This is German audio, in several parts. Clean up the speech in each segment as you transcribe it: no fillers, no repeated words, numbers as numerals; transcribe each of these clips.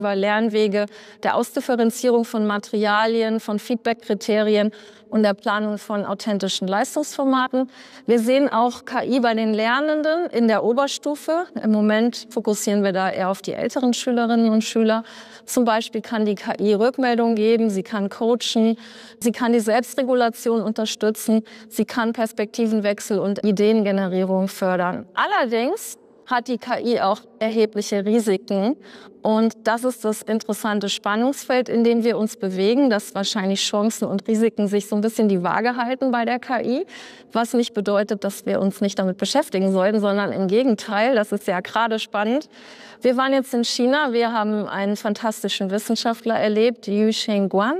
über Lernwege, der Ausdifferenzierung von Materialien, von Feedback-Kriterien und der Planung von authentischen Leistungsformaten. Wir sehen auch KI bei den Lernenden in der Oberstufe. Im Moment fokussieren wir da eher auf die älteren Schülerinnen und Schüler. Zum Beispiel kann die KI Rückmeldungen geben, sie kann coachen, sie kann die Selbstregulation unterstützen, sie kann Perspektivenwechsel und Ideengenerierung fördern. Allerdings hat die KI auch erhebliche Risiken. Und das ist das interessante Spannungsfeld, in dem wir uns bewegen, dass wahrscheinlich Chancen und Risiken sich so ein bisschen die Waage halten bei der KI, was nicht bedeutet, dass wir uns nicht damit beschäftigen sollten, sondern im Gegenteil, das ist ja gerade spannend. Wir waren jetzt in China, wir haben einen fantastischen Wissenschaftler erlebt, Yusheng Guan,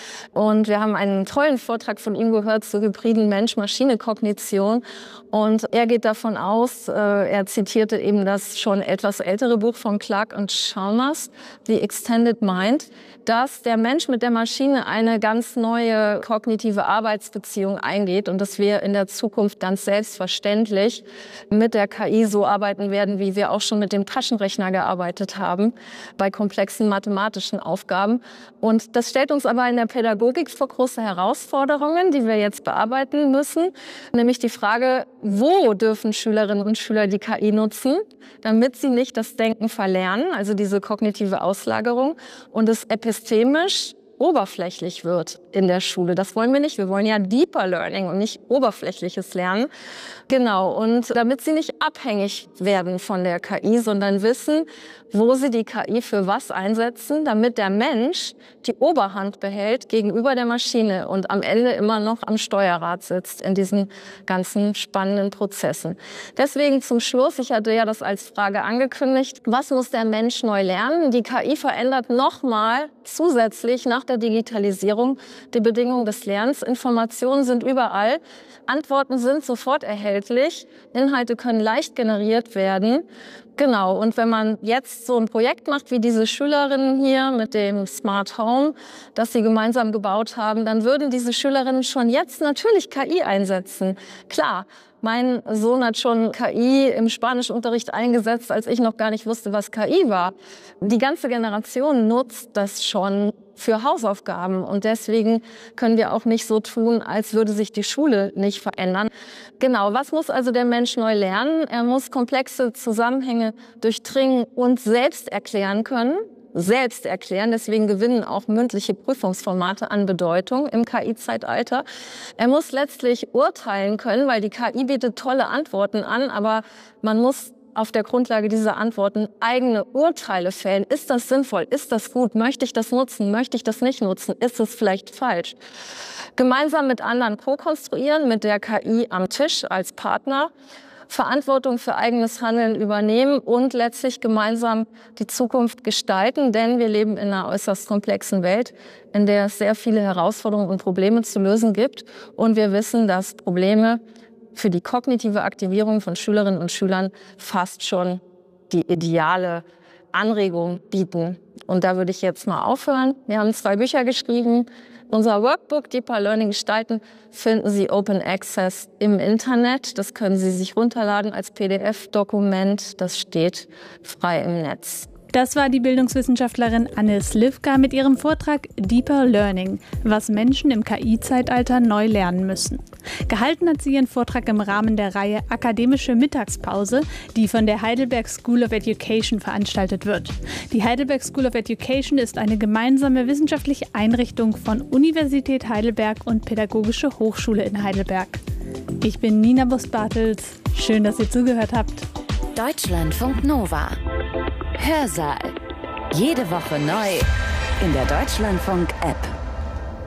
und wir haben einen tollen Vortrag von ihm gehört zur hybriden Mensch-Maschine-Kognition. Und er geht davon aus, er zitierte eben das schon etwas ältere Buch von Clark und Chalmers, The Extended Mind, dass der Mensch mit der Maschine eine ganz neue kognitive Arbeitsbeziehung eingeht und dass wir in der Zukunft ganz selbstverständlich mit der KI so arbeiten werden, wie wir auch schon mit dem Taschenrechner gearbeitet haben, bei komplexen mathematischen Aufgaben. Und das stellt uns aber in der Pädagogik vor große Herausforderungen, die wir jetzt bearbeiten müssen, nämlich die Frage, wo dürfen Schülerinnen und Schüler die KI nutzen, damit sie nicht das Denken verlernen, also diese kognitive Auslagerung, und es epistemisch oberflächlich wird in der Schule. Das wollen wir nicht. Wir wollen ja Deeper Learning und nicht oberflächliches Lernen. Genau. Und damit sie nicht abhängig werden von der KI, sondern wissen, wo sie die KI für was einsetzen, damit der Mensch die Oberhand behält gegenüber der Maschine und am Ende immer noch am Steuerrad sitzt in diesen ganzen spannenden Prozessen. Deswegen zum Schluss, ich hatte ja das als Frage angekündigt, was muss der Mensch neu lernen? Die KI verändert nochmal zusätzlich nach der Digitalisierung die Bedingungen des Lernens. Informationen sind überall, Antworten sind sofort erhältlich, Inhalte können leicht generiert werden. Genau, und wenn man jetzt so ein Projekt macht wie diese Schülerinnen hier mit dem Smart Home, das sie gemeinsam gebaut haben, dann würden diese Schülerinnen schon jetzt natürlich KI einsetzen. Klar, mein Sohn hat schon KI im Spanischunterricht eingesetzt, als ich noch gar nicht wusste, was KI war. Die ganze Generation nutzt das schon für Hausaufgaben. Und deswegen können wir auch nicht so tun, als würde sich die Schule nicht verändern. Genau, was muss also der Mensch neu lernen? Er muss komplexe Zusammenhänge durchdringen und selbst erklären können. Selbst erklären. Deswegen gewinnen auch mündliche Prüfungsformate an Bedeutung im KI-Zeitalter. Er muss letztlich urteilen können, weil die KI bietet tolle Antworten an, aber man muss auf der Grundlage dieser Antworten eigene Urteile fällen. Ist das sinnvoll? Ist das gut? Möchte ich das nutzen? Möchte ich das nicht nutzen? Ist es vielleicht falsch? Gemeinsam mit anderen co-konstruieren, mit der KI am Tisch als Partner, Verantwortung für eigenes Handeln übernehmen und letztlich gemeinsam die Zukunft gestalten, denn wir leben in einer äußerst komplexen Welt, in der es sehr viele Herausforderungen und Probleme zu lösen gibt. Und wir wissen, dass Probleme für die kognitive Aktivierung von Schülerinnen und Schülern fast schon die ideale Anregung bieten. Und da würde ich jetzt mal aufhören. Wir haben 2 Bücher geschrieben. Unser Workbook Deeper Learning gestalten finden Sie Open Access im Internet. Das können Sie sich runterladen als PDF-Dokument. Das steht frei im Netz. Das war die Bildungswissenschaftlerin Anne Slivka mit ihrem Vortrag Deeper Learning, was Menschen im KI-Zeitalter neu lernen müssen. Gehalten hat sie ihren Vortrag im Rahmen der Reihe Akademische Mittagspause, die von der Heidelberg School of Education veranstaltet wird. Die Heidelberg School of Education ist eine gemeinsame wissenschaftliche Einrichtung von Universität Heidelberg und Pädagogische Hochschule in Heidelberg. Ich bin Nina Bust-Bartels. Schön, dass ihr zugehört habt. Deutschlandfunk Nova. Hörsaal. Jede Woche neu in der Deutschlandfunk-App.